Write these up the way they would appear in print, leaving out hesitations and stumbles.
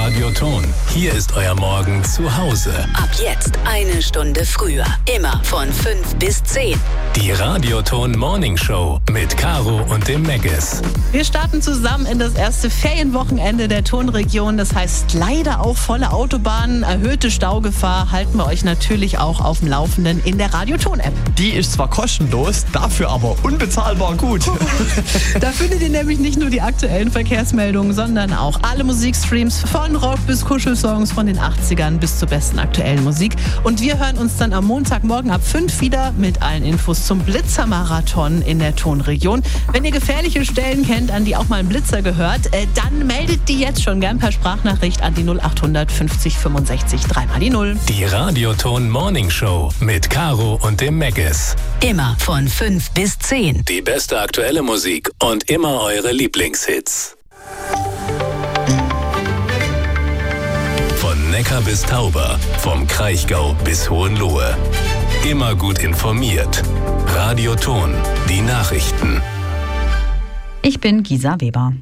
Radioton. Hier ist euer Morgen zu Hause. Ab jetzt 1 Stunde früher. Immer von 5 bis 10. Die Radioton Morning Show mit Caro und dem Meggis. Wir starten zusammen in das erste Ferienwochenende der Tonregion. Das heißt leider auch volle Autobahnen, erhöhte Staugefahr. Halten wir euch natürlich auch auf dem Laufenden in der Radioton-App. Die ist zwar kostenlos, dafür aber unbezahlbar gut. Da findet ihr nämlich nicht nur die aktuellen Verkehrsmeldungen, sondern auch alle Musikstreams von Rock bis Kuschelsongs von den 80ern bis zur besten aktuellen Musik. Und wir hören uns dann am Montagmorgen ab 5 wieder mit allen Infos zum Blitzermarathon in der Tonregion. Wenn ihr gefährliche Stellen kennt, an die auch mal ein Blitzer gehört, dann meldet die jetzt schon gern per Sprachnachricht an die 0800 50 65 3 die 0. Die Radioton Morning Show mit Caro und dem Meggis. Immer von 5 bis 10. Die beste aktuelle Musik und immer eure Lieblingshits. Von Neckar bis Tauber, vom Kraichgau bis Hohenlohe. Immer gut informiert. Radioton, die Nachrichten. Ich bin Gisa Weber.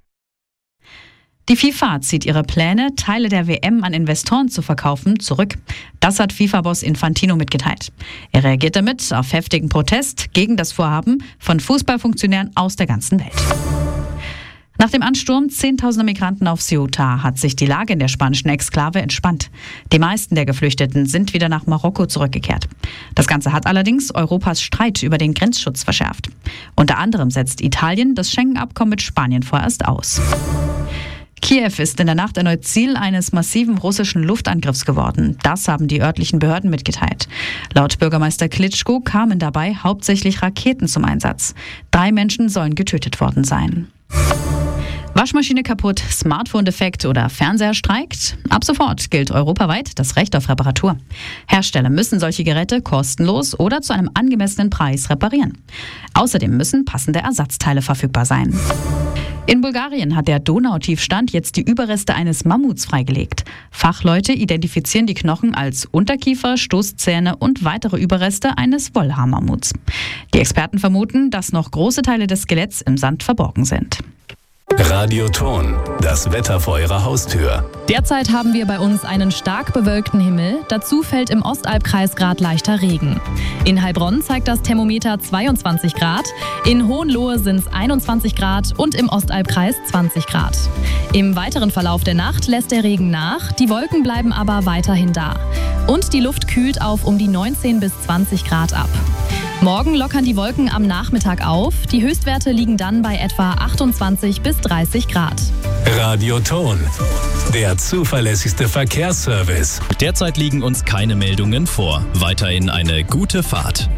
Die FIFA zieht ihre Pläne, Teile der WM an Investoren zu verkaufen, zurück. Das hat FIFA-Boss Infantino mitgeteilt. Er reagiert damit auf heftigen Protest gegen das Vorhaben von Fußballfunktionären aus der ganzen Welt. Nach dem Ansturm 10.000er Migranten auf Ceuta hat sich die Lage in der spanischen Exklave entspannt. Die meisten der Geflüchteten sind wieder nach Marokko zurückgekehrt. Das Ganze hat allerdings Europas Streit über den Grenzschutz verschärft. Unter anderem setzt Italien das Schengen-Abkommen mit Spanien vorerst aus. Kiew ist in der Nacht erneut Ziel eines massiven russischen Luftangriffs geworden. Das haben die örtlichen Behörden mitgeteilt. Laut Bürgermeister Klitschko kamen dabei hauptsächlich Raketen zum Einsatz. 3 Menschen sollen getötet worden sein. Waschmaschine kaputt, Smartphone defekt oder Fernseher streikt? Ab sofort gilt europaweit das Recht auf Reparatur. Hersteller müssen solche Geräte kostenlos oder zu einem angemessenen Preis reparieren. Außerdem müssen passende Ersatzteile verfügbar sein. In Bulgarien hat der Donautiefstand jetzt die Überreste eines Mammuts freigelegt. Fachleute identifizieren die Knochen als Unterkiefer, Stoßzähne und weitere Überreste eines Wollhaarmammuts. Die Experten vermuten, dass noch große Teile des Skeletts im Sand verborgen sind. Radioton, das Wetter vor eurer Haustür. Derzeit haben wir bei uns einen stark bewölkten Himmel. Dazu fällt im Ostalbkreis gerade leichter Regen. In Heilbronn zeigt das Thermometer 22 Grad, in Hohenlohe sind es 21 Grad und im Ostalbkreis 20 Grad. Im weiteren Verlauf der Nacht lässt der Regen nach, die Wolken bleiben aber weiterhin da. Und die Luft kühlt auf um die 19 bis 20 Grad ab. Morgen lockern die Wolken am Nachmittag auf. Die Höchstwerte liegen dann bei etwa 28 bis 30 Grad. Radioton, der zuverlässigste Verkehrsservice. Derzeit liegen uns keine Meldungen vor. Weiterhin eine gute Fahrt.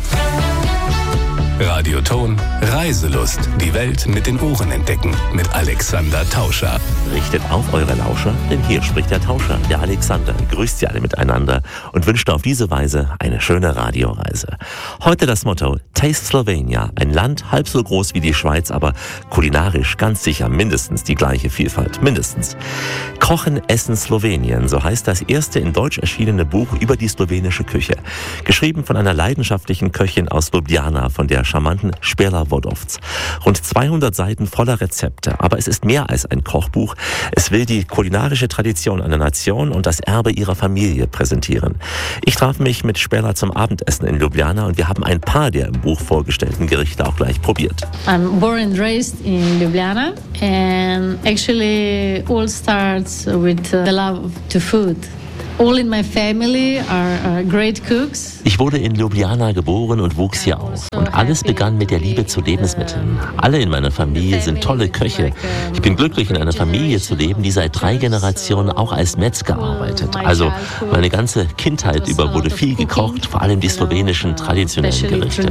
Radioton, Reiselust. Die Welt mit den Ohren entdecken. Mit Alexander Tauscher. Richtet auf eure Lauscher, denn hier spricht der Tauscher, der Alexander. Grüßt sie alle miteinander und wünscht auf diese Weise eine schöne Radioreise. Heute das Motto Taste Slovenia. Ein Land halb so groß wie die Schweiz, aber kulinarisch ganz sicher mindestens die gleiche Vielfalt. Mindestens. Kochen, Essen, Slowenien. So heißt das erste in Deutsch erschienene Buch über die slowenische Küche. Geschrieben von einer leidenschaftlichen Köchin aus Ljubljana, von der charmanten Špela Vodovc. Rund 200 Seiten voller Rezepte. Aber es ist mehr als ein Kochbuch. Es will die kulinarische Tradition einer Nation und das Erbe ihrer Familie präsentieren. Ich traf mich mit Špela zum Abendessen in Ljubljana und wir haben ein paar der im Buch vorgestellten Gerichte auch gleich probiert. I'm born and raised in Ljubljana and actually all starts with the love to food. All in my family are great cooks. Ich wurde in Ljubljana geboren und wuchs hier auf. Und alles begann mit der Liebe zu Lebensmitteln. Alle in meiner Familie sind tolle Köche. Ich bin glücklich, in einer Familie zu leben, die seit 3 Generationen auch als Metzger arbeitet. Also meine ganze Kindheit über wurde viel gekocht, vor allem die slowenischen traditionellen Gerichte.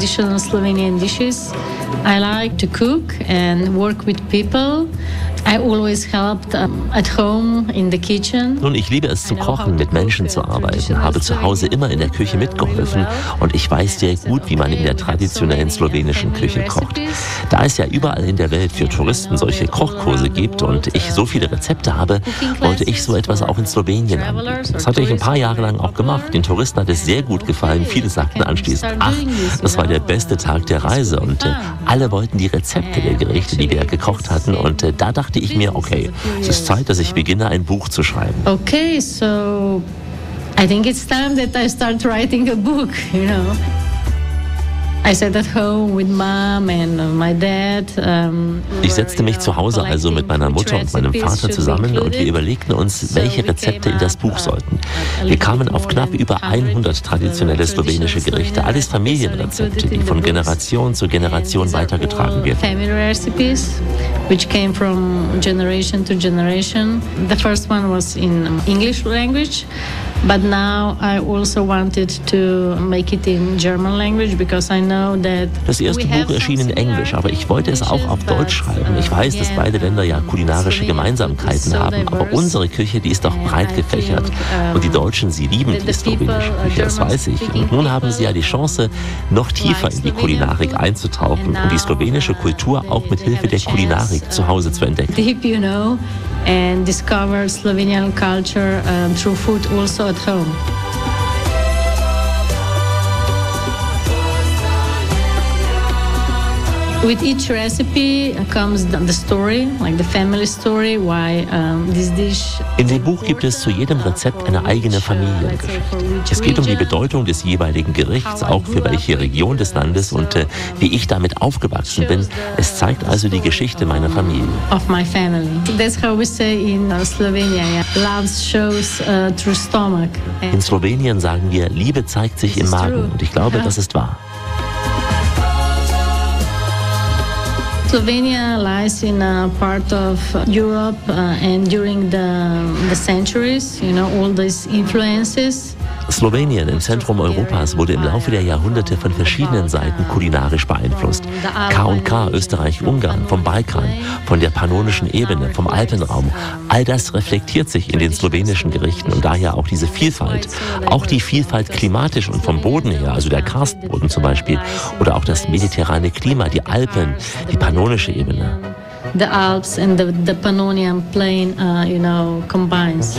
I like to cook and work with people. I always helped at home in the kitchen. Nun, ich liebe es zu kochen, mit Menschen zu arbeiten, habe zu Hause immer in der Küche mitgeholfen und ich weiß sehr gut, wie man in der traditionellen slowenischen Küche kocht. Da es ja überall in der Welt für Touristen solche Kochkurse gibt und ich so viele Rezepte habe, wollte ich so etwas auch in Slowenien anbieten. Das hatte ich ein paar Jahre lang auch gemacht. Den Touristen hat es sehr gut gefallen. Viele sagten anschließend, ach, das war der beste Tag der Reise und alle wollten die Rezepte der Gerichte, die wir gekocht hatten und da dachte dachte ich mir, okay, es ist Zeit, dass ich beginne, ein Buch zu schreiben. Okay, so I think it's time that I start writing a book, you know. I sat at home with mom and my dad. Ich setzte mich zu Hause also mit meiner Mutter und meinem Vater zusammen und wir überlegten uns, welche Rezepte in das Buch sollten. Wir kamen auf knapp über 100 traditionelle slowenische Gerichte, alles Familienrezepte, die von Generation zu Generation weitergetragen werden. Family recipes, which came from generation to generation. The first one was in English language. But now I also wanted to make it in German language because I know that das erste Buch erschien in Englisch, aber ich wollte es auch auf Deutsch schreiben. Ich weiß, dass beide Länder ja kulinarische Gemeinsamkeiten haben, aber unsere Küche, die ist doch breit gefächert. Und die Deutschen, sie lieben die slowenische Küche, das weiß ich. Und nun haben sie ja die Chance, noch tiefer in die Kulinarik einzutauchen und die slowenische Kultur auch mit Hilfe der Kulinarik zu Hause zu entdecken. Deep, you know, and discover Slovenian culture through food also at home. With each recipe comes the story, like the family story, why this dish. In dem Buch gibt es zu jedem Rezept eine eigene Familiengeschichte. Es geht um die Bedeutung des jeweiligen Gerichts, auch für welche Region des Landes und wie ich damit aufgewachsen bin. Es zeigt also die Geschichte meiner Familie. Of my family. That's how we say in Slovenia. Love shows through stomach. In Slowenien sagen wir, Liebe zeigt sich im Magen und ich glaube, das ist wahr. Slovenia lies in a part of Europe and during the centuries, you know, all these influences. Slowenien im Zentrum Europas wurde im Laufe der Jahrhunderte von verschiedenen Seiten kulinarisch beeinflusst. K&K, Österreich-Ungarn, vom Balkan, von der Pannonischen Ebene, vom Alpenraum. All das reflektiert sich in den slowenischen Gerichten und daher auch diese Vielfalt. Auch die Vielfalt klimatisch und vom Boden her, also der Karstboden zum Beispiel, oder auch das mediterrane Klima, die Alpen, die Pannonische Ebene. The Alps and the Pannonian Plain, you know, combines.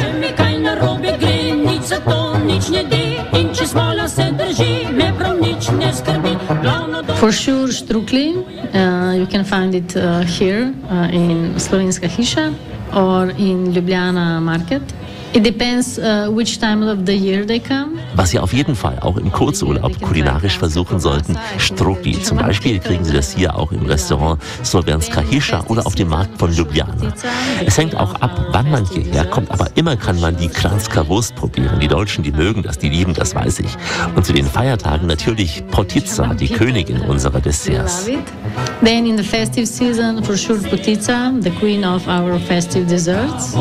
For sure, Strukli, you can find it here in Slovenska Hiša or in Ljubljana Market. It depends which time of the year they come. Was Sie auf jeden Fall auch im Kurzurlaub kulinarisch versuchen sollten, Strukli. Zum Beispiel kriegen Sie das hier auch im Restaurant Slovenska Hiša oder auf dem Markt von Ljubljana. Es hängt auch ab, wann man hierher kommt, aber immer kann man die Kranjska Wurst probieren. Die Deutschen, die mögen das, die lieben das, weiß ich. Und zu den Feiertagen natürlich Potica, die Königin unserer Desserts. Then in the festive season, for sure Potica, the queen of our festive desserts.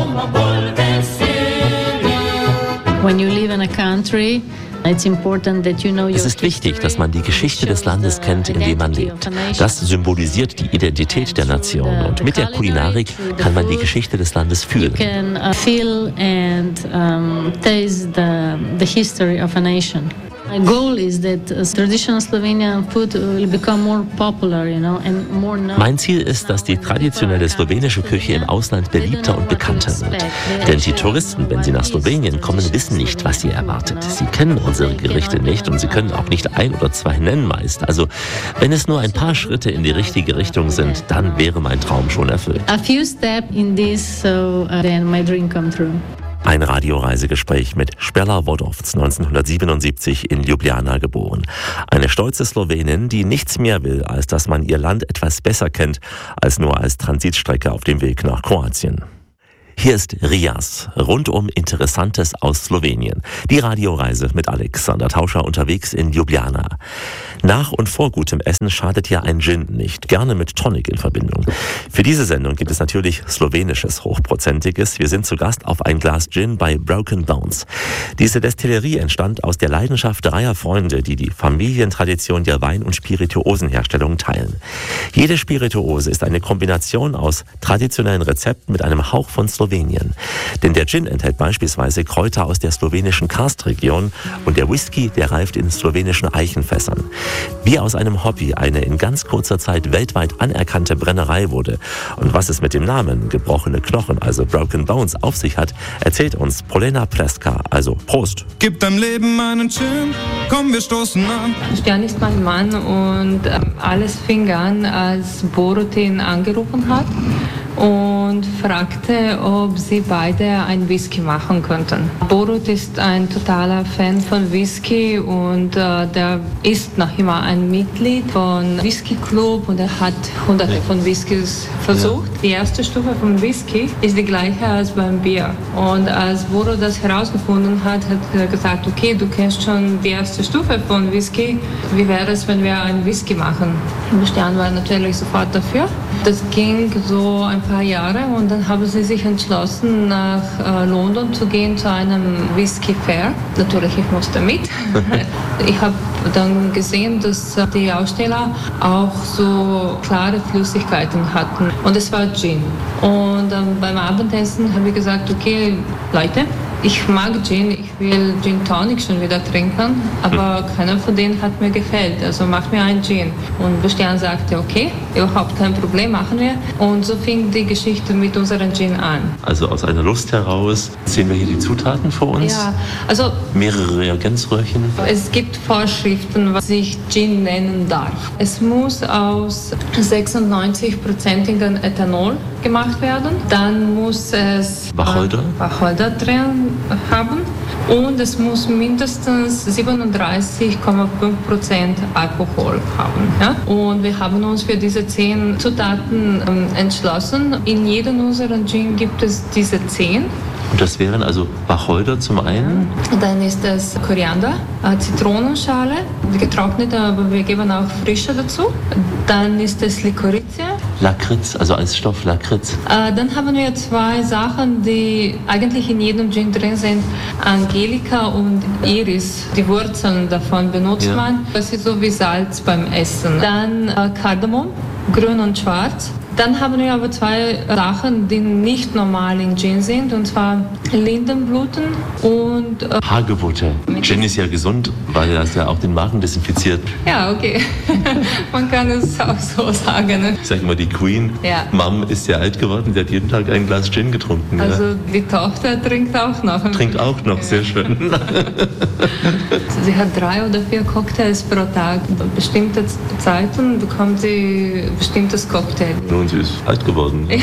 When you live in a country, it's important that you know your. Es ist wichtig, dass man die Geschichte des Landes kennt, in dem man lebt. Das symbolisiert die Identität der Nation und mit der Kulinarik kann man die Geschichte des Landes fühlen. You can feel and taste the history of a nation. My goal is that traditional Slovenian food will become more popular, you know, and more known. Mein Ziel ist, dass die traditionelle slowenische Küche im Ausland beliebter und bekannter wird. Denn die Touristen, wenn sie nach Slowenien kommen, wissen nicht, was sie erwartet. Sie kennen unsere Gerichte nicht und sie können auch nicht ein oder zwei nennen meist. Also, wenn es nur ein paar Schritte in die richtige Richtung sind, dann wäre mein Traum schon erfüllt. A few steps in this, so then my dream come true. Ein Radioreisegespräch mit Spela Wodowc, 1977 in Ljubljana geboren. Eine stolze Slowenin, die nichts mehr will, als dass man ihr Land etwas besser kennt, als nur als Transitstrecke auf dem Weg nach Kroatien. Hier ist Rias, rundum Interessantes aus Slowenien. Die Radioreise mit Alexander Tauscher unterwegs in Ljubljana. Nach und vor gutem Essen schadet ja ein Gin nicht, gerne mit Tonic in Verbindung. Für diese Sendung gibt es natürlich slowenisches, hochprozentiges. Wir sind zu Gast auf ein Glas Gin bei Broken Bones. Diese Destillerie entstand aus der Leidenschaft dreier Freunde, die die Familientradition der Wein- und Spirituosenherstellung teilen. Jede Spirituose ist eine Kombination aus traditionellen Rezepten mit einem Hauch von Slowenien. Denn der Gin enthält beispielsweise Kräuter aus der slowenischen Karstregion und der Whisky, der reift in slowenischen Eichenfässern. Wie aus einem Hobby eine in ganz kurzer Zeit weltweit anerkannte Brennerei wurde und was es mit dem Namen Gebrochene Knochen, also Broken Bones, auf sich hat, erzählt uns Polena Preska, also Prost. Gib deinem Leben einen Gin, komm, wir stoßen an. Jan ist mein Mann und alles fing an, als Borutin angerufen hat und fragte, ob sie beide ein Whisky machen könnten. Borut ist ein totaler Fan von Whisky und der ist noch immer ein Mitglied von Whisky Club und er hat hunderte von Whiskys versucht. Ja. Die erste Stufe von Whisky ist die gleiche als beim Bier. Und als Borut das herausgefunden hat, hat er gesagt, okay, du kennst schon die erste Stufe von Whisky. Wie wäre es, wenn wir einen Whisky machen? Bastian war natürlich sofort dafür. Das ging so ein paar Jahre und dann haben sie sich entschlossen, nach London zu gehen zu einem Whisky Fair. Natürlich, ich musste mit. Ich habe dann gesehen, dass die Aussteller auch so klare Flüssigkeiten hatten. Und es war Gin. Und beim Abendessen habe ich gesagt, okay, Leute, ich mag Gin, ich will Gin Tonic schon wieder trinken, aber keiner von denen hat mir gefällt, also mach mir einen Gin. Und Bastian sagte, okay, überhaupt kein Problem, machen wir. Und so fing die Geschichte mit unserem Gin an. Also aus einer Lust heraus sehen wir hier die Zutaten vor uns. Ja, also mehrere Reagenzröhrchen. Es gibt Vorschriften, was sich Gin nennen darf. Es muss aus 96%igen Ethanol gemacht werden. Dann muss es Wacholder drin haben und es muss mindestens 37,5% Alkohol haben. Ja? Und wir haben uns für diese 10 Zutaten entschlossen. In jedem unserer Gin gibt es diese 10. Und das wären also Wacholder zum einen? Dann ist es Koriander, Zitronenschale, getrocknete, aber wir geben auch frische dazu. Dann ist es Licorice. Lakritz, also als Stoff Lakritz. Dann haben wir 2 Sachen, die eigentlich in jedem Gin drin sind. Angelika und Iris. Die Wurzeln davon benutzt man. Das ist so wie Salz beim Essen. Dann Kardamom, grün und schwarz. Dann haben wir aber 2 Sachen, die nicht normal in Gin sind, und zwar Lindenblüten und Hagebutte. Gin ist ja gesund, weil das ja auch den Magen desinfiziert. Ja, okay. Man kann es auch so sagen. Ne? Ich sag mal, die Queen, Mom ist ja alt geworden, sie hat jeden Tag ein Glas Gin getrunken. Also die Tochter trinkt auch noch. Trinkt auch noch, sehr schön. Sie hat 3 oder 4 Cocktails pro Tag. Bestimmte Zeiten bekommt sie bestimmtes Cocktail. Nun, sie ist alt geworden. Ja.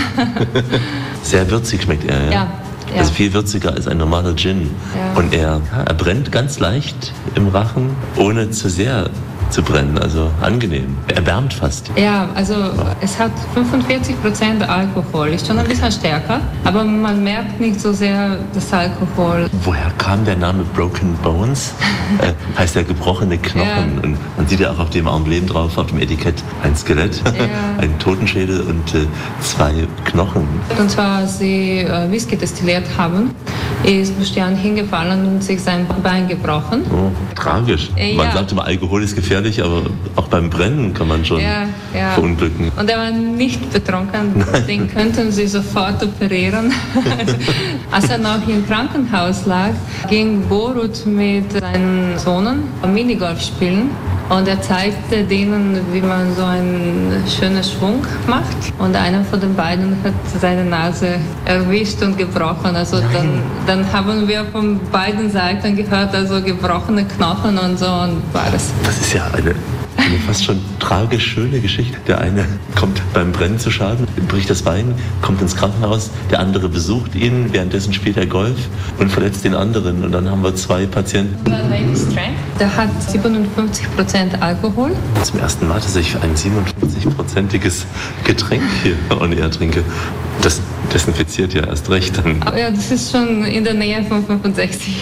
Sehr würzig schmeckt er, ja? Ja. Also viel würziger als ein normaler Gin. Ja. Und er brennt ganz leicht im Rachen, ohne zu sehr zu brennen, also angenehm. Erwärmt fast. Ja, also es hat 45% Alkohol, ist schon ein bisschen stärker, aber man merkt nicht so sehr das Alkohol. Woher kam der Name Broken Bones? Heißt ja gebrochene Knochen. Ja. Und man sieht ja auch auf dem Emblem drauf, auf dem Etikett, ein Skelett, ein Totenschädel und 2 Knochen. Und zwar, als sie Whisky destilliert haben, ist Bastian hingefallen und sich sein Bein gebrochen. Oh, tragisch. Man sagt immer, Alkohol ist gefährlich, aber auch beim Brennen kann man schon verunglücken. Und er war nicht betrunken, den könnten sie sofort operieren. Als er noch im Krankenhaus lag, ging Borut mit seinen Sohnen Minigolf spielen. Und er zeigte denen, wie man so einen schönen Schwung macht. Und einer von den beiden hat seine Nase erwischt und gebrochen. Also dann haben wir von beiden Seiten gehört, also gebrochene Knochen und so, und war es. Das ist ja eine fast schon tragisch schöne Geschichte. Der eine kommt beim Brennen zu Schaden, bricht das Bein, kommt ins Krankenhaus, der andere besucht ihn, währenddessen spielt er Golf und verletzt den anderen. Und dann haben wir 2 Patienten. Der hat 57% Alkohol. Zum ersten Mal, dass ich ein 57%iges Getränk hier on air trinke. Das desinfiziert ja erst recht dann. Ja, das ist schon in der Nähe von 65.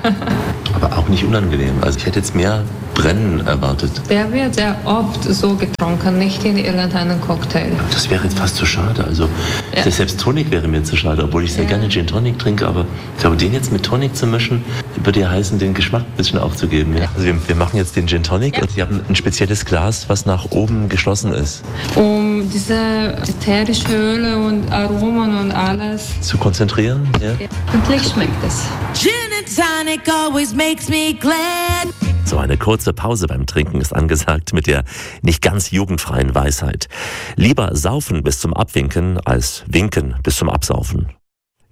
Aber auch nicht unangenehm. Also ich hätte jetzt mehr Brennen erwartet. Der wird sehr oft so getrunken, nicht in irgendeinem Cocktail. Das wäre jetzt fast zu schade. Also selbst Tonic wäre mir zu schade, obwohl ich sehr gerne Gin Tonic trinke. Aber ich glaube, den jetzt mit Tonic zu mischen, würde ja heißen, den Geschmack ein bisschen aufzugeben. Ja? Also wir machen jetzt den Gin Tonic und Sie haben ein spezielles Glas, was nach oben geschlossen ist. Um diese ätherische Öle und Aromen und alles zu konzentrieren. Ja? Endlich schmeckt es. Gin and tonic always makes me glad. So eine kurze Pause beim Trinken ist angesagt mit der nicht ganz jugendfreien Weisheit. Lieber saufen bis zum Abwinken als winken bis zum Absaufen.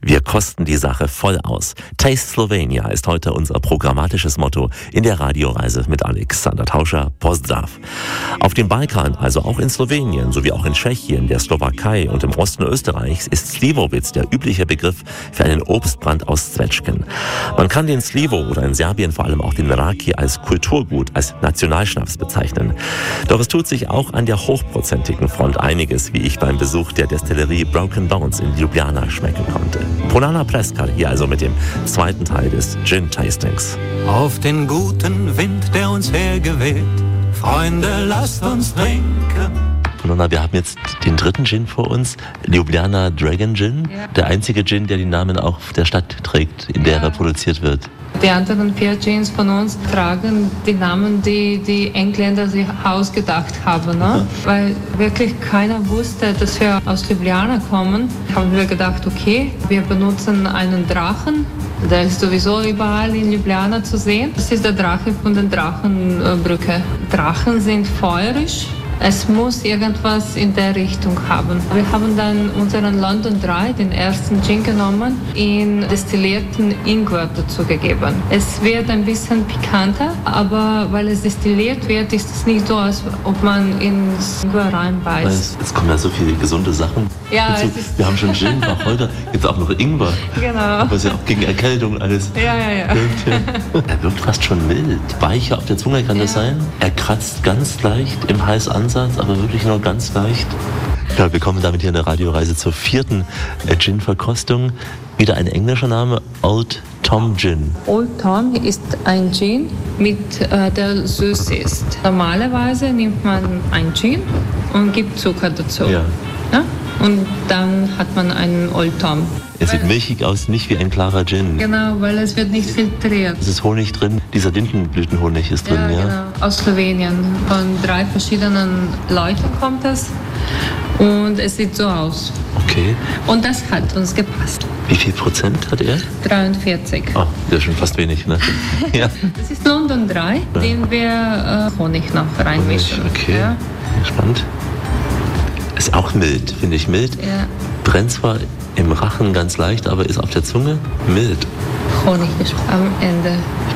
Wir kosten die Sache voll aus. Taste Slovenia ist heute unser programmatisches Motto in der Radioreise mit Alexander Tauscher. Pozdrav. Auf dem Balkan, also auch in Slowenien, sowie auch in Tschechien, der Slowakei und im Osten Österreichs ist Slivovitz der übliche Begriff für einen Obstbrand aus Zwetschgen. Man kann den Slivo oder in Serbien vor allem auch den Raki als Kulturgut, als Nationalschnaps bezeichnen. Doch es tut sich auch an der hochprozentigen Front einiges, wie ich beim Besuch der Destillerie Broken Bones in Ljubljana schmecken konnte. Polana Preskal hier also mit dem zweiten Teil des Gin-Tastings. Auf den guten Wind, der uns hergeweht, Freunde, lasst uns trinken. Polana, wir haben jetzt den dritten Gin vor uns, Ljubljana Dragon Gin. Ja. Der einzige Gin, der den Namen auch der Stadt trägt, in der er produziert wird. Die anderen 4 Gins von uns tragen die Namen, die die Engländer sich ausgedacht haben. Ne? Weil wirklich keiner wusste, dass wir aus Ljubljana kommen, haben wir gedacht, okay, wir benutzen einen Drachen. Der ist sowieso überall in Ljubljana zu sehen. Das ist der Drache von der Drachenbrücke. Drachen sind feurig. Es muss irgendwas in der Richtung haben. Wir haben dann unseren London Dry, den ersten Gin genommen, in destillierten Ingwer dazugegeben. Es wird ein bisschen pikanter, aber weil es destilliert wird, ist es nicht so, als ob man ins Ingwer reinbeißt. Es kommen ja so viele gesunde Sachen ja, dazu. Wir haben schon Gin, auch heute gibt es auch noch Ingwer. Genau. Was ja auch gegen Erkältung alles wirkt. Ja. Er wirkt fast schon mild. Weicher auf der Zunge kann das sein. Er kratzt ganz leicht im Halsansatz, aber wirklich nur ganz leicht. Ja, wir kommen damit hier in der Radioreise zur 4. Gin-Verkostung. Wieder ein englischer Name, Old Tom Gin. Old Tom ist ein Gin, der süß ist. Normalerweise nimmt man ein Gin und gibt Zucker dazu. Ja? Und dann hat man einen Old Tom. Es sieht milchig aus, nicht wie ein klarer Gin. Genau, weil es wird nicht filtriert. Es ist Honig drin, dieser Lindenblütenhonig ist drin, ja? Genau, aus Slowenien. Von 3 verschiedenen Leuten kommt es und es sieht so aus. Okay. Und das hat uns gepasst. Wie viel Prozent hat er? 43. Ah, das ist schon fast wenig, ne? Ja. Das ist London Dry, den wir Honig noch reinmischen. Okay, ja. Spannend. Ist auch mild, finde ich mild. Ja. Brennt zwar im Rachen ganz leicht, aber ist auf der Zunge mild. Honig am Ende.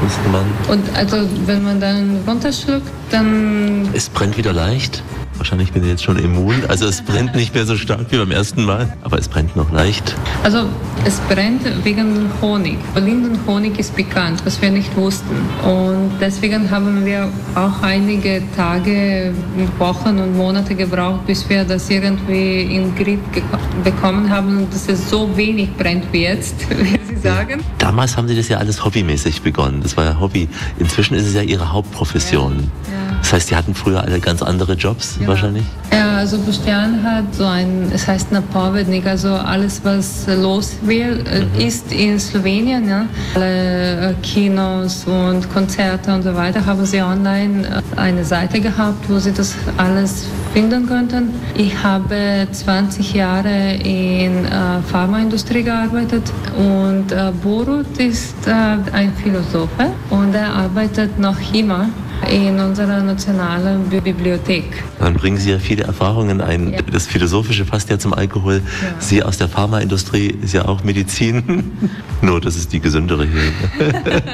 Und also, wenn man dann runterschluckt, dann... Es brennt wieder leicht. Wahrscheinlich bin ich jetzt schon immun. Also es brennt nicht mehr so stark wie beim ersten Mal, aber es brennt noch leicht. Also es brennt wegen Honig. Lindenhonig ist bekannt, was wir nicht wussten. Und deswegen haben wir auch einige Tage, Wochen und Monate gebraucht, bis wir das irgendwie in den Griff bekommen haben, dass es so wenig brennt wie jetzt, wie Sie sagen. Damals haben Sie das ja alles hobbymäßig begonnen. Das war ja Hobby. Inzwischen ist es ja Ihre Hauptprofession. Ja. Das heißt, Sie hatten früher alle ganz andere Jobs wahrscheinlich? Ja, also Boštjan hat so es heißt Napovednik, also alles, was los ist in Slowenien, ja. Alle Kinos und Konzerte und so weiter, haben sie online eine Seite gehabt, wo sie das alles finden könnten. Ich habe 20 Jahre in Pharmaindustrie gearbeitet und Borut ist ein Philosoph und er arbeitet noch immer in unserer nationalen Bibliothek. Dann bringen Sie ja viele Erfahrungen ein. Ja. Das Philosophische passt ja zum Alkohol. Ja. Sie aus der Pharmaindustrie ist ja auch Medizin. Nur, das ist die gesündere hier.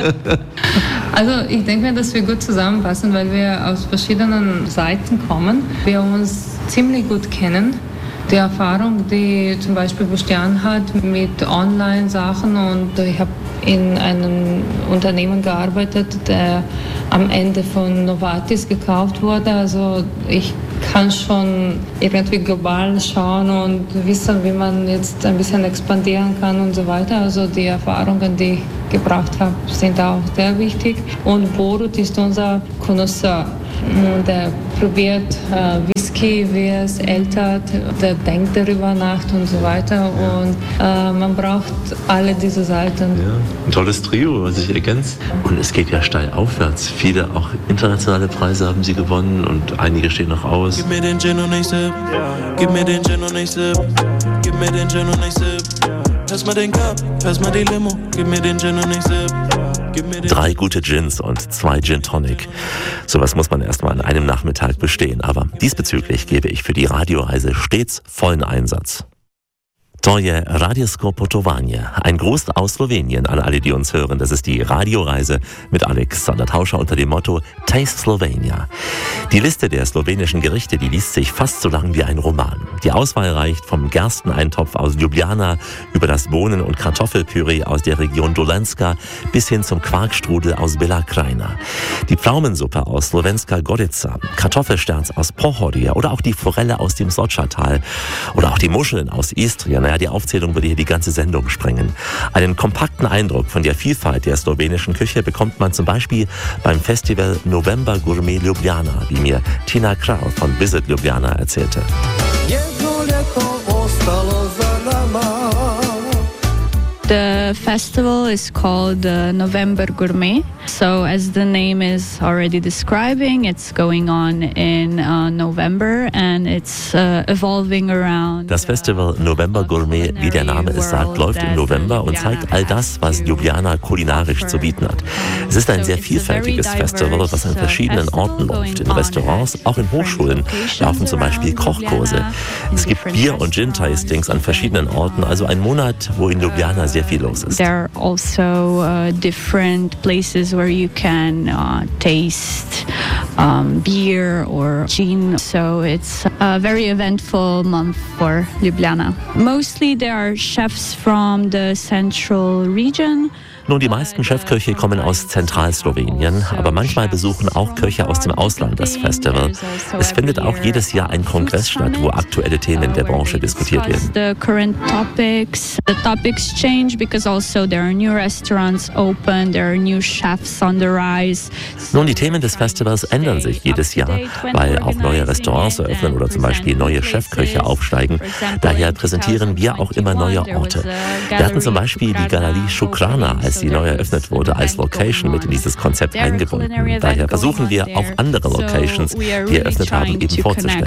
Also ich denke mir, dass wir gut zusammenpassen, weil wir aus verschiedenen Seiten kommen. Wir uns ziemlich gut kennen. Die Erfahrung, die zum Beispiel Boštjan hat mit Online-Sachen, und ich habe in einem Unternehmen gearbeitet, der am Ende von Novartis gekauft wurde. Also ich kann schon irgendwie global schauen und wissen, wie man jetzt ein bisschen expandieren kann und so weiter. Also die Erfahrungen, die ich gebracht habe, sind auch sehr wichtig. Und Borut ist unser Connoisseur. Der probiert Whisky, wie es ältert, der denkt darüber nach und so weiter. Und man braucht alle diese Seiten. Ja, ein tolles Trio, was sich ergänzt. Und es geht ja steil aufwärts. Viele auch internationale Preise haben sie gewonnen und einige stehen noch aus. Gib mir den Gin und ich sip. Gib mir den Gin und ich sip. Gib mir den Gin und ich sip. Pass mal den Cup, pass mal die Limo. Gib mir den Gin und ich sip. 3 gute Gins und 2 Gin Tonic. Sowas muss man erstmal an einem Nachmittag bestehen. Aber diesbezüglich gebe ich für die Radioreise stets vollen Einsatz. To je Radiosko Putovanje. Ein Gruß aus Slowenien an alle, die uns hören. Das ist die Radioreise mit Alexander Tauscher unter dem Motto Taste Slovenia. Die Liste der slowenischen Gerichte, die liest sich fast so lang wie ein Roman. Die Auswahl reicht vom Gersteneintopf aus Ljubljana über das Bohnen- und Kartoffelpüree aus der Region Dolenska bis hin zum Quarkstrudel aus Bela Krajina. Die Pflaumensuppe aus Slovenska Gorica, Kartoffelsterns aus Pohorje oder auch die Forelle aus dem Soča-Tal oder auch die Muscheln aus Istrien. Die Aufzählung würde hier die ganze Sendung sprengen. Einen kompakten Eindruck von der Vielfalt der slowenischen Küche bekommt man zum Beispiel beim Festival November Gourmet Ljubljana, wie mir Tina Král von Visit Ljubljana erzählte. The festival is called November Gourmet. So as the name is already describing, it's going on in November and it's evolving around. Das Festival November Gourmet, wie der Name es sagt, läuft im November und zeigt all das, was Ljubljana kulinarisch zu bieten hat. Es ist ein sehr vielfältiges Festival, was an verschiedenen Orten läuft. In Restaurants, auch in Hochschulen laufen zum Beispiel Kochkurse. Es gibt Bier- und Gin-Tastings an verschiedenen Orten, also ein Monat, wo in Ljubljana sehr viel los ist. There are also different places where you can taste beer or gin. So it's a very eventful month for Ljubljana. Mostly there are chefs from the central region. Nun, die meisten Chefköche kommen aus Zentralslowenien, aber manchmal besuchen auch Köche aus dem Ausland das Festival. Es findet auch jedes Jahr ein Kongress statt, wo aktuelle Themen der Branche diskutiert werden. The topics change because also there are new restaurants open, there are new chefs on the rise. Nun, die Themen des Festivals ändern sich jedes Jahr, weil auch neue Restaurants eröffnen oder zum Beispiel neue Chefköche aufsteigen. Daher präsentieren wir auch immer neue Orte. Wir hatten zum Beispiel die Galerie Shukrana, als sie neu eröffnet wurde, als Location mit in dieses Konzept eingebunden. Daher versuchen wir auch andere Locations, die eröffnet haben, eben vorzustellen.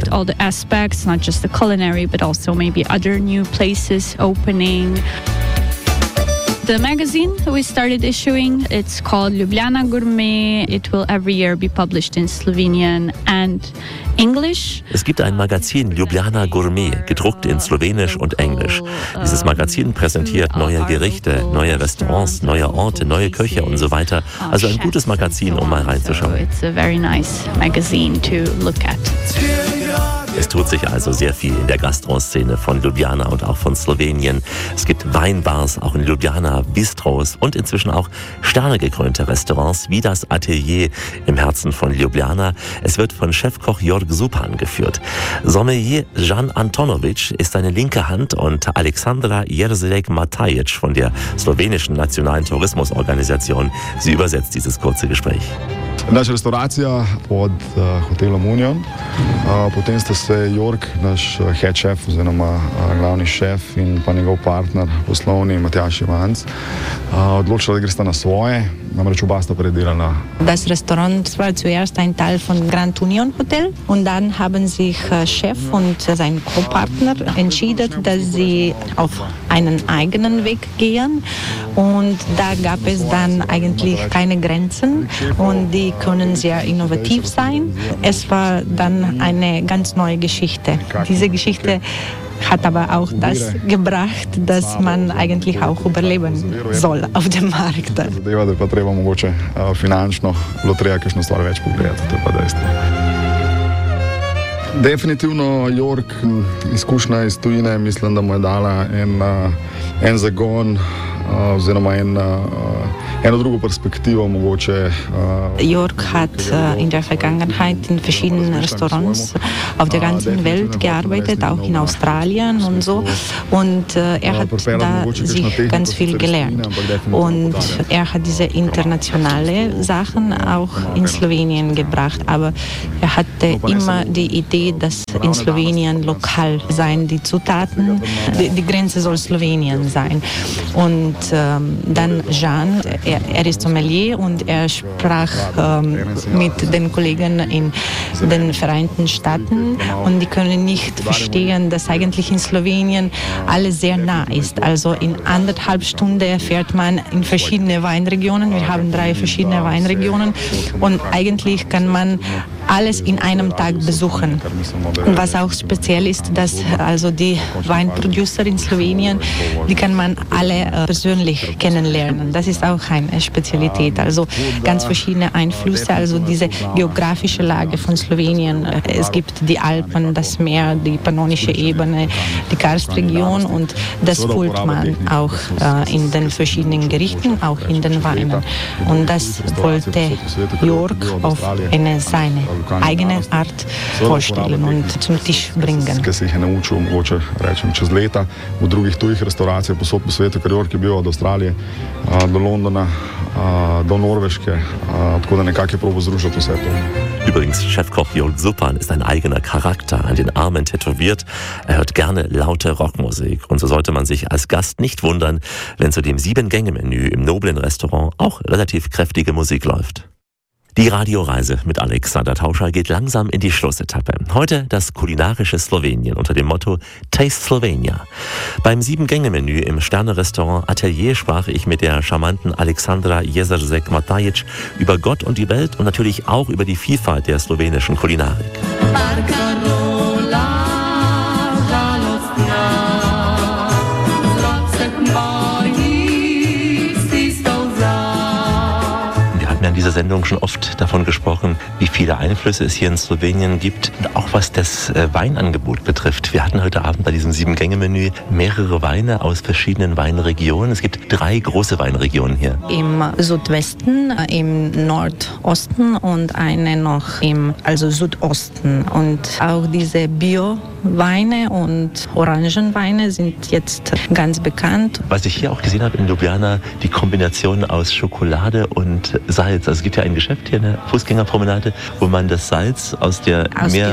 The magazine we started issuing, it's called Ljubljana Gourmet. It will every year be published in Slovenian and English. Es gibt ein Magazin Ljubljana Gourmet, gedruckt in Slowenisch und Englisch. Dieses Magazin präsentiert neue Gerichte, neue Restaurants, neue Orte, neue Köche und so weiter. Also ein gutes Magazin, um mal reinzuschauen. It's a very nice magazine to look at. Es tut sich also sehr viel in der Gastroszene von Ljubljana und auch von Slowenien. Es gibt Weinbars, auch in Ljubljana, Bistros und inzwischen auch sternegekrönte Restaurants wie das Atelier im Herzen von Ljubljana. Es wird von Chefkoch Jörg Zupan geführt. Sommelier Jan Antonovic ist seine linke Hand und Alexandra Jerzilek-Matajic von der slowenischen Nationalen Tourismusorganisation. Sie übersetzt dieses kurze Gespräch. Naša restauracija pod hotelom Union. Potem sta se Jörg, naš head chef oziroma glavni šef in pa njegov partner poslovni Matjaž Ivanc odločila, da gresta na svoje. Namreč oba sta predelala. Das Restaurant war zuerst ein Teil von Grand Union Hotel und dann haben sich Chef und sein Co-Partner entschieden, dass sie auf einen eigenen Weg gehen und da gab es dann eigentlich keine Grenzen und die können sehr innovativ sein. Es war dann eine ganz neue Geschichte. Diese Geschichte hat aber auch das gebracht, dass man eigentlich auch überleben soll auf dem Markt. Zadeva, da je pa treba mogoče finančno loterija kakšno stvar več pogledati, to je pa dejstvo. Definitivno Jörg, izkušnja iz tujine, mislim, da mu je dala en zagon oziroma eine druge Perspektive mogoče. Jörg hat in der Vergangenheit in verschiedenen Restaurants auf der ganzen Welt gearbeitet, auch in Australien und so. Und er hat da sich ganz viel gelernt. Und er hat diese internationale Sachen auch in Slowenien gebracht. Aber er hatte immer die Idee, dass in Slowenien lokal sein, die Zutaten, die Grenze soll Slowenien sein. Und dann Jan, er ist Sommelier und er sprach mit den Kollegen in den Vereinten Staaten und die können nicht verstehen, dass eigentlich in Slowenien alles sehr nah ist. Also in 1,5 Stunden fährt man in verschiedene Weinregionen. Wir haben 3 verschiedene Weinregionen und eigentlich kann man alles in einem Tag besuchen. Und was auch speziell ist, dass also die Weinproducer in Slowenien, die kann man alle persönlich kennenlernen. Das ist auch eine Spezialität. Also ganz verschiedene Einflüsse, also diese geografische Lage von Slowenien. Es gibt die Alpen, das Meer, die pannonische Ebene, die Karstregion und das fühlt man auch in den verschiedenen Gerichten, auch in den Weinen. Und das wollte Jörg auf eine seine eigene Art vorstellen und zum Tisch bringen. Ki se jih je naučil, mogoče rečem, čez leta v drugih tujih restauracijah posod po svetu, ker Jörg je bil od Avstralije do Londona, do Norveške, tako da nekako je probo združiti vse to. Übrigens, Chefkoch Jörg Suppan ist ein eigener Charakter, an den Armen tätowiert. Er hört gerne laute Rockmusik. Und so sollte man sich als Gast nicht wundern, wenn zu dem 7-Gänge-Menü im noblen Restaurant auch relativ kräftige Musik läuft. Die Radioreise mit Alexander Tauscher geht langsam in die Schlussetappe. Heute das kulinarische Slowenien unter dem Motto Taste Slovenia. Beim 7-Gänge-Menü im Sterne-Restaurant Atelier sprach ich mit der charmanten Alexandra Jezersek-Matajic über Gott und die Welt und natürlich auch über die Vielfalt der slowenischen Kulinarik. In dieser Sendung schon oft davon gesprochen, wie viele Einflüsse es hier in Slowenien gibt und auch was das Weinangebot betrifft. Wir hatten heute Abend bei diesem 7-Gänge-Menü mehrere Weine aus verschiedenen Weinregionen. Es gibt 3 große Weinregionen hier. Im Südwesten, im Nordosten und eine noch im Südosten. Und auch diese Bio-Weine und Orangenweine sind jetzt ganz bekannt. Was ich hier auch gesehen habe in Ljubljana, die Kombination aus Schokolade und Salz. Also es gibt ja ein Geschäft hier in der Fußgängerpromenade, wo man das Salz aus der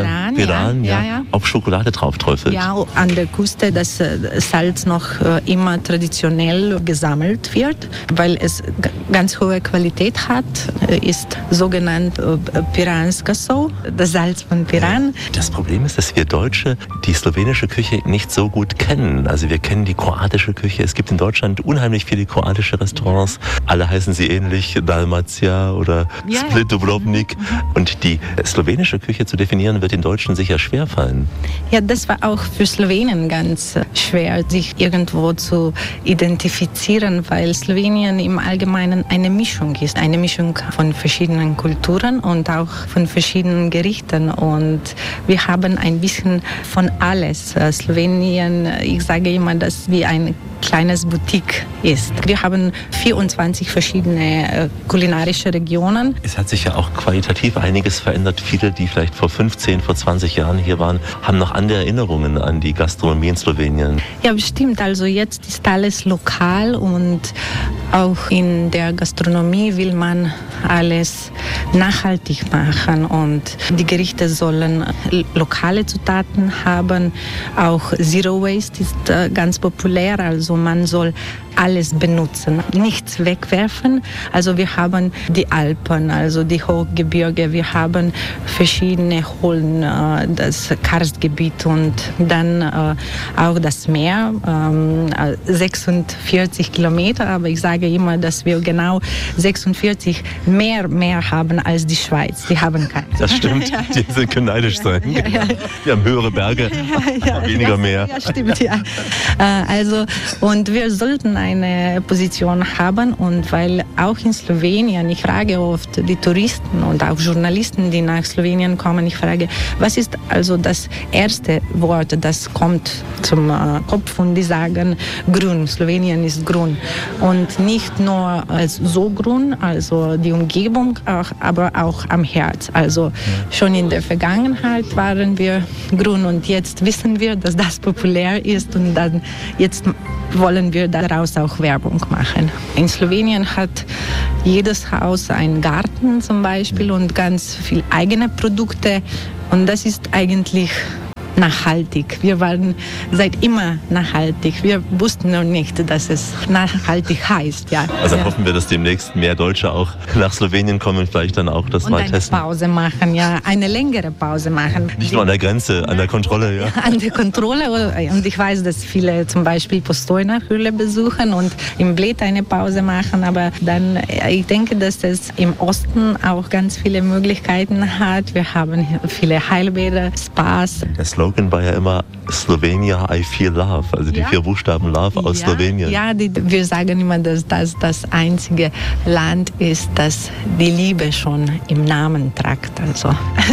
Piran auf Schokolade drauf träufelt. Ja, an der Küste das Salz noch immer traditionell gesammelt wird, weil es ganz hohe Qualität hat, ist sogenannt Piranska Sol, das Salz von Piran. Das Problem ist, dass wir Deutsche die slowenische Küche nicht so gut kennen. Also wir kennen die kroatische Küche. Es gibt in Deutschland unheimlich viele kroatische Restaurants. Alle heißen sie ähnlich, Dalmatia oder Split Dubrovnik. Und die slowenische Küche zu definieren, wird den Deutschen sicher schwerfallen. Ja, das war auch für Slowenen ganz schwer, sich irgendwo zu identifizieren, weil Slowenien im Allgemeinen eine Mischung ist. Eine Mischung von verschiedenen Kulturen und auch von verschiedenen Gerichten. Und wir haben ein bisschen von alles. Slowenien, ich sage immer, dass wie ein kleines Boutique ist. Wir haben 24 verschiedene kulinarische Regionen. Es hat sich ja auch qualitativ einiges verändert. Viele, die vielleicht vor 15, vor 20 Jahren hier waren, haben noch andere Erinnerungen an die Gastronomie in Slowenien. Ja, bestimmt. Also jetzt ist alles lokal und auch in der Gastronomie will man alles nachhaltig machen und die Gerichte sollen lokale Zutaten haben. Auch Zero Waste ist ganz populär, also man soll alles benutzen, nichts wegwerfen. Also wir haben die Alpen, also die Hochgebirge, wir haben verschiedene Höhlen, das Karstgebiet und dann auch das Meer, 46 Kilometer, aber ich sage immer, dass wir genau 46 mehr haben als die Schweiz. Die haben keine. Das stimmt, die können neidisch sein. Wir haben höhere Berge, aber weniger Meer. Ja, stimmt, ja. Also, und wir sollten eine Position haben und weil auch in Slowenien, ich frage oft die Touristen und auch Journalisten, die nach Slowenien kommen, ich frage, was ist also das erste Wort, das kommt zum Kopf und die sagen grün, Slowenien ist grün und nicht nur als so grün, also die Umgebung, aber auch am Herz. Also schon in der Vergangenheit waren wir grün und jetzt wissen wir, dass das populär ist und dann jetzt wollen wir daraus auch Werbung machen. In Slowenien hat jedes Haus einen Garten zum Beispiel und ganz viele eigene Produkte und das ist eigentlich nachhaltig. Wir waren seit immer nachhaltig. Wir wussten noch nicht, dass es nachhaltig heißt. Ja. Also hoffen wir, dass demnächst mehr Deutsche auch nach Slowenien kommen und vielleicht dann auch das mal testen. Eine Pause machen, ja, eine längere Pause machen. Nicht nur an der Grenze, an der Kontrolle, ja. An der Kontrolle, und ich weiß, dass viele zum Beispiel Postojna-Höhle besuchen und im Bled eine Pause machen, aber dann, ich denke, dass es im Osten auch ganz viele Möglichkeiten hat. Wir haben viele Heilbäder, Spas. Der Slogan war ja immer Slovenia, I feel love, also die 4 Buchstaben Love aus Slowenien. Ja, wir sagen immer, dass das einzige Land ist, das die Liebe schon im Namen trägt. Also.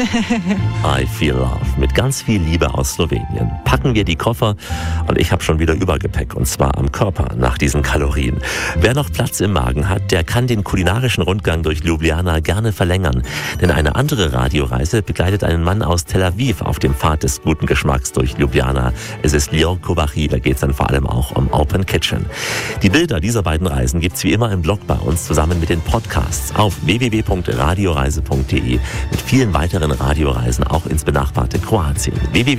I feel love, mit ganz viel Liebe aus Slowenien. Packen wir die Koffer und ich habe schon wieder Übergepäck, und zwar am Körper nach diesen Kalorien. Wer noch Platz im Magen hat, der kann den kulinarischen Rundgang durch Ljubljana gerne verlängern, denn eine andere Radioreise begleitet einen Mann aus Tel Aviv auf dem Pfad des guten Geschmacks durch Ljubljana. Es ist Lior Kovachi, da geht es dann vor allem auch um Open Kitchen. Die Bilder dieser beiden Reisen gibt es wie immer im Blog bei uns zusammen mit den Podcasts auf www.radioreise.de mit vielen weiteren Radioreisen auch ins benachbarte Kroatien.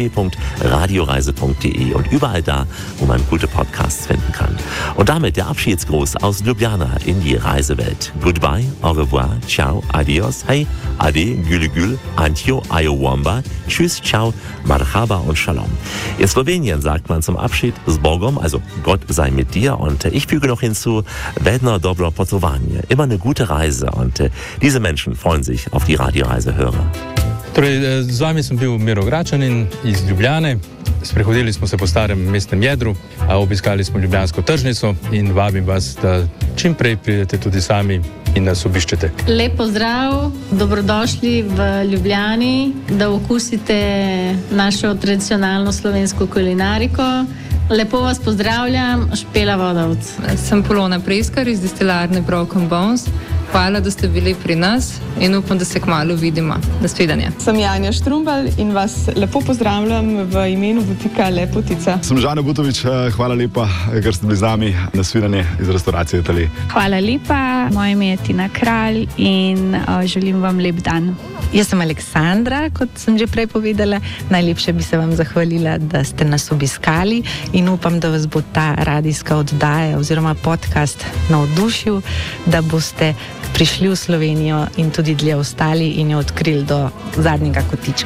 www.radioreise.de und überall da, wo man gute Podcasts finden kann. Und damit der Abschiedsgruß aus Ljubljana in die Reisewelt. Goodbye, au revoir, ciao, adios, hey, ade, güle gül, antjo, ayowamba, tschüss, ciao, marhaba und shalom. In Slowenien sagt man zum Abschied Zbogom, also Gott sei mit dir, und ich füge noch hinzu Vedno dobro potovanje, immer eine gute Reise, und diese Menschen freuen sich auf die Radioreisehörer. Torej, z vami sem bil Miro Gračanin iz Ljubljane. Sprehodili smo se po starem mestnem jedru, obiskali smo ljubljansko tržnico in vabim vas, da čim prej pridete tudi sami in nas obiščete. Lep pozdrav, dobrodošli v Ljubljani, da okusite našo tradicionalno slovensko kulinariko. Lepo vas pozdravljam, Špela Vodovc. Sem Polona Preskar iz destilarne Broken Bones. Hvala, da ste bili pri nas in upam, da se kmalu vidimo. Nasvidenje. Sem Janja Štrumbal in vas lepo pozdravljam v imenu butika Lepotica. Sem Žane Butovič, hvala lepa, ker ste bili z nami. Nasvidenje iz restauracije Italije. Hvala lepa, moje ime je Tina Kralj in želim vam lep dan. Jaz sem Aleksandra, kot sem že prej povedala. Najlepše bi se vam zahvalila, da ste nas obiskali in upam, da vas bo ta radijska oddaja oziroma podcast navdušil, da boste prišli v Slovenijo in tudi dlje ostali in jo odkrili do zadnjega kotička.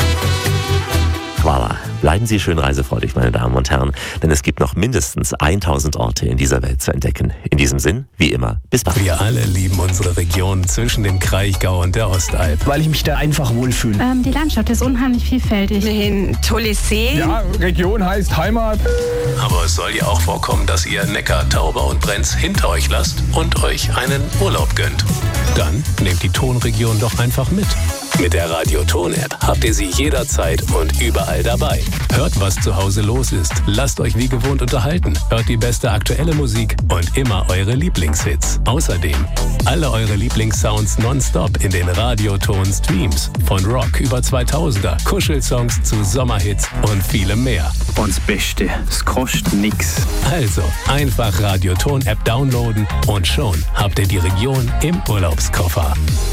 Hvala. Bleiben Sie schön reisefreudig, meine Damen und Herren, denn es gibt noch mindestens 1000 Orte in dieser Welt zu entdecken. In diesem Sinn, wie immer, bis bald. Wir alle lieben unsere Region zwischen dem Kraichgau und der Ostalb. Weil ich mich da einfach wohlfühle. Die Landschaft ist unheimlich vielfältig. Tolle See. Ja, Region heißt Heimat. Aber es soll ja auch vorkommen, dass ihr Neckar, Tauber und Brenz hinter euch lasst und euch einen Urlaub gönnt. Dann nehmt die Tonregion doch einfach mit. Mit der Radio-Ton-App habt ihr sie jederzeit und überall dabei. Hört, was zu Hause los ist. Lasst euch wie gewohnt unterhalten. Hört die beste aktuelle Musik und immer eure Lieblingshits. Außerdem alle eure Lieblingssounds nonstop in den Radio-Ton-Streams. Von Rock über 2000er, Kuschelsongs zu Sommerhits und vielem mehr. Und das Beste, es kostet nix. Also einfach Radio-Ton-App downloaden und schon habt ihr die Region im Urlaubskoffer.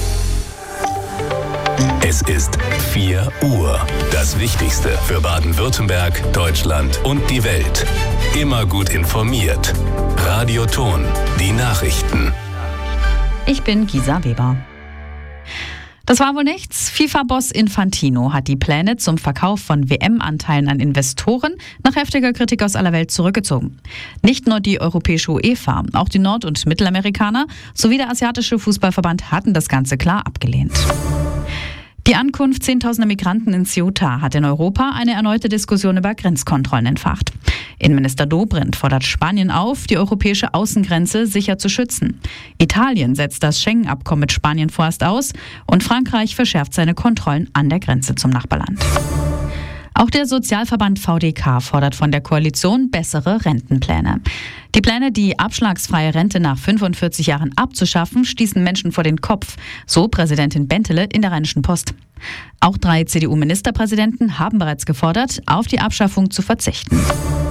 Es ist 4 Uhr. Das Wichtigste für Baden-Württemberg, Deutschland und die Welt. Immer gut informiert. Radio Ton, die Nachrichten. Ich bin Gisa Weber. Das war wohl nichts. FIFA-Boss Infantino hat die Pläne zum Verkauf von WM-Anteilen an Investoren nach heftiger Kritik aus aller Welt zurückgezogen. Nicht nur die europäische UEFA, auch die Nord- und Mittelamerikaner sowie der asiatische Fußballverband hatten das Ganze klar abgelehnt. Die Ankunft zehntausender Migranten in Ceuta hat in Europa eine erneute Diskussion über Grenzkontrollen entfacht. Innenminister Dobrindt fordert Spanien auf, die europäische Außengrenze sicher zu schützen. Italien setzt das Schengen-Abkommen mit Spanien vorerst aus und Frankreich verschärft seine Kontrollen an der Grenze zum Nachbarland. Auch der Sozialverband VDK fordert von der Koalition bessere Rentenpläne. Die Pläne, die abschlagsfreie Rente nach 45 Jahren abzuschaffen, stießen Menschen vor den Kopf, so Präsidentin Bentele in der Rheinischen Post. Auch 3 CDU-Ministerpräsidenten haben bereits gefordert, auf die Abschaffung zu verzichten.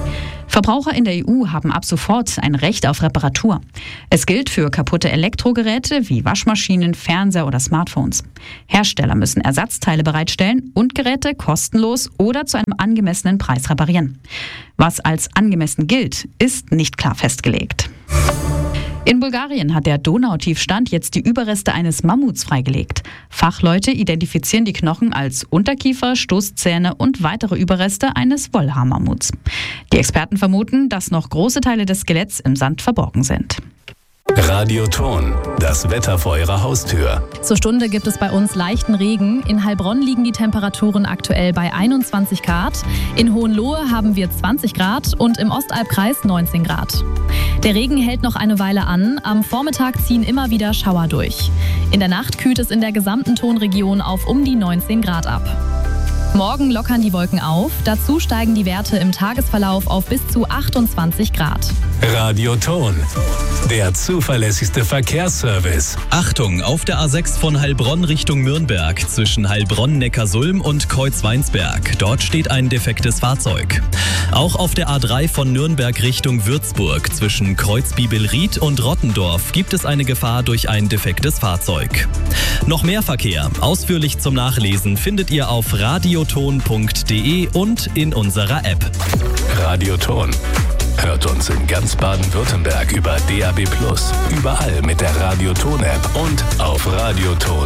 Verbraucher in der EU haben ab sofort ein Recht auf Reparatur. Es gilt für kaputte Elektrogeräte wie Waschmaschinen, Fernseher oder Smartphones. Hersteller müssen Ersatzteile bereitstellen und Geräte kostenlos oder zu einem angemessenen Preis reparieren. Was als angemessen gilt, ist nicht klar festgelegt. In Bulgarien hat der Donautiefstand jetzt die Überreste eines Mammuts freigelegt. Fachleute identifizieren die Knochen als Unterkiefer, Stoßzähne und weitere Überreste eines Wollhaarmammuts. Die Experten vermuten, dass noch große Teile des Skeletts im Sand verborgen sind. Radioton, das Wetter vor Ihrer Haustür. Zur Stunde gibt es bei uns leichten Regen. In Heilbronn liegen die Temperaturen aktuell bei 21 Grad. In Hohenlohe haben wir 20 Grad und im Ostalbkreis 19 Grad. Der Regen hält noch eine Weile an. Am Vormittag ziehen immer wieder Schauer durch. In der Nacht kühlt es in der gesamten Tonregion auf um die 19 Grad ab. Morgen lockern die Wolken auf. Dazu steigen die Werte im Tagesverlauf auf bis zu 28 Grad. Radioton, der zuverlässigste Verkehrsservice. Achtung, auf der A6 von Heilbronn Richtung Nürnberg zwischen Heilbronn-Neckarsulm und Kreuzweinsberg. Dort steht ein defektes Fahrzeug. Auch auf der A3 von Nürnberg Richtung Würzburg zwischen Kreuzbibelried und Rottendorf gibt es eine Gefahr durch ein defektes Fahrzeug. Noch mehr Verkehr, ausführlich zum Nachlesen, findet ihr auf radioton.de und in unserer App. Radioton. Hört uns in ganz Baden-Württemberg über DAB+, überall mit der Radioton-App und auf radioton.de.